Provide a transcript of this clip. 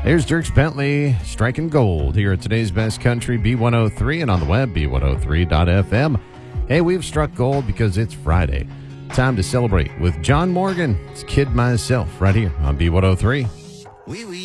There's Dierks Bentley striking gold here at today's Best Country B103 and on the web, B103.fm. Hey, we've struck gold because it's Friday. Time to celebrate with John Morgan. It's Kid Myself right here on B103.